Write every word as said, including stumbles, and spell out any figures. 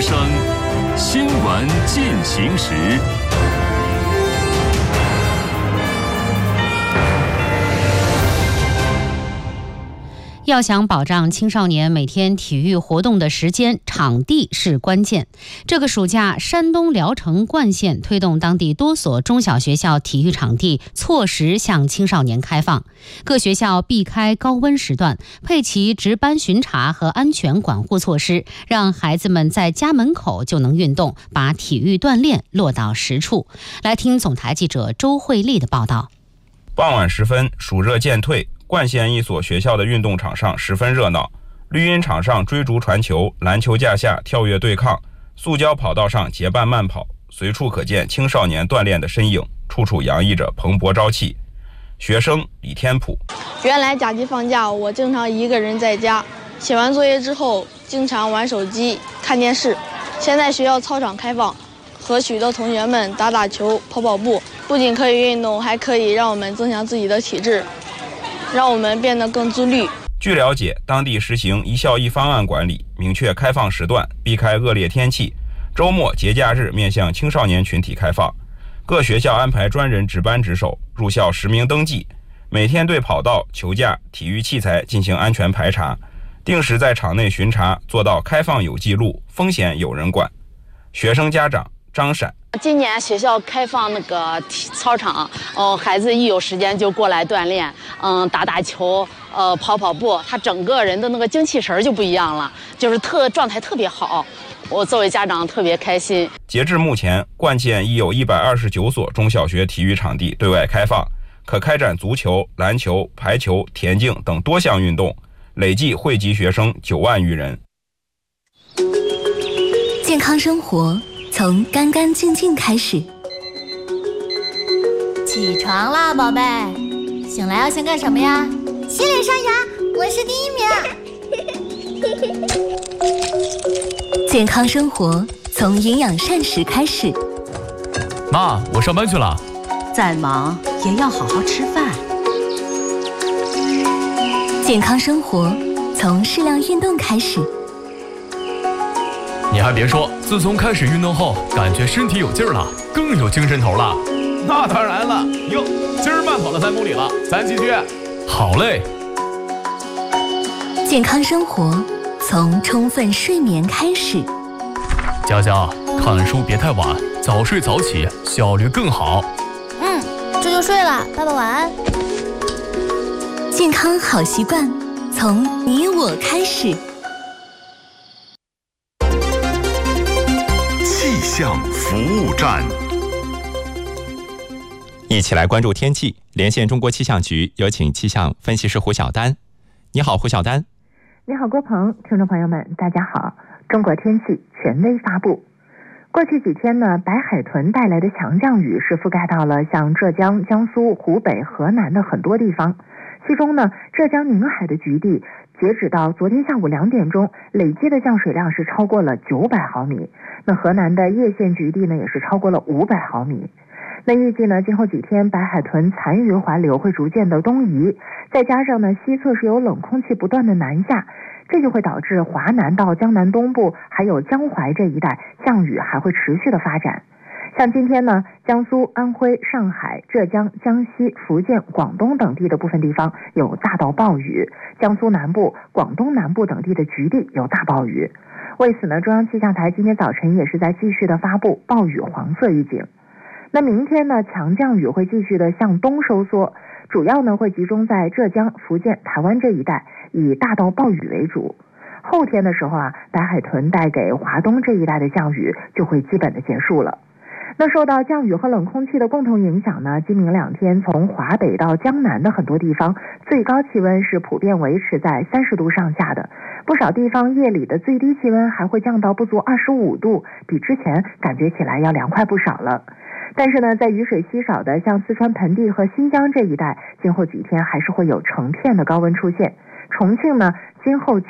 声，新闻进行时。 要想保障青少年每天体育活动的时间，场地是关键。这个暑假，山东聊城冠县推动当地多所中小学校体育场地错时向青少年开放，各学校避开高温时段，配齐值班巡查和安全管护措施，让孩子们在家门口就能运动，把体育锻炼落到实处。来听总台记者周慧丽的报道。 傍晚时分，暑热渐退，冠县一所学校的运动场上十分热闹，绿茵场上追逐传球，篮球架下跳跃对抗，塑胶跑道上结伴慢跑，随处可见青少年锻炼的身影，处处洋溢着蓬勃朝气。学生李天普： 原来假期放假，我经常一个人在家，写完作业之后经常玩手机看电视。现在学校操场开放，和许多同学们打打球跑跑步，不仅可以运动，还可以让我们增强自己的体质，让我们变得更自律。 据了解，当地实行一校一方案管理，明确开放时段，避开恶劣天气，周末节假日面向青少年群体开放。各学校安排专人值班值守，入校实名登记，每天对跑道、球架、体育器材进行安全排查，定时在场内巡查，做到开放有记录，风险有人管。学生家长张闪： 今年学校开放那个操场，嗯、呃，孩子一有时间就过来锻炼，嗯、呃，打打球，呃，跑跑步，他整个人的那个精气神就不一样了，就是特状态特别好。我作为家长特别开心。 截至目前，冠县已有一百二十九所中小学体育场地对外开放，可开展足球、篮球、排球、田径等多项运动，累计惠及学生九万余人。 健康生活从干干净净开始。 起床啦，宝贝！醒来要先干什么呀？ 洗脸刷牙，我是第一名。 健康生活从营养膳食开始。 妈，我上班去了。 再忙也要好好吃饭。 健康生活从适量运动开始。 你还别说，自从开始运动后，感觉身体有劲儿了，更有精神头了。 那当然了，哟，今儿慢跑了三公里了，咱继续。 好嘞。 健康生活从充分睡眠开始。 佳佳，看书别太晚，早睡早起，效率更好。 嗯，这就睡了，爸爸晚安。 健康好习惯从你我开始。 气象服务站， 一起来关注天气。连线中国气象局，有请气象分析师胡晓丹。你好，胡晓丹。 你好，郭鹏。听众朋友们，大家好。中国天气权威发布。过去几天呢，白海豚带来的强降雨是覆盖到了像浙江、江苏、湖北、河南的很多地方。其中呢，浙江宁海的局地，截止到昨天下午两点钟，累计的降水量是超过了九百毫米。那河南的叶县局地呢，也是超过了五百毫米。那预计呢，今后几天白海豚残余环流会逐渐的东移，再加上呢，西侧是有冷空气不断的南下，这就会导致华南到江南东部还有江淮这一带降雨还会持续的发展。像今天呢，江苏、安徽、上海、浙江、江西、福建、广东等地的部分地方有大到暴雨，江苏南部、广东南部等地的局地有大暴雨。为此呢，中央气象台今天早晨也是在继续的发布暴雨黄色预警。那明天呢，强降雨会继续的向东收缩，主要呢会集中在浙江、福建、台湾这一带，以大到暴雨为主。后天的时候啊，白海豚带给华东这一带的降雨就会基本的结束了。那受到降雨和冷空气的共同影响呢，今明两天从华北到江南的很多地方，最高气温是普遍维持在三十度上下的，不少地方夜里的最低气温还会降到不足二十五度，比之前感觉起来要凉快不少了。但是呢，在雨水稀少的像四川盆地和新疆这一带，今后几天还是会有成片的高温出现。重庆呢，今后